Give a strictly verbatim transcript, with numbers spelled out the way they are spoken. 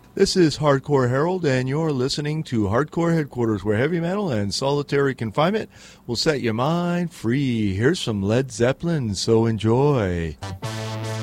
This is Hardcore Harold, and you're listening to Hardcore Headquarters, where heavy metal and solitary confinement will set your mind free. Here's some Led Zeppelin, so enjoy.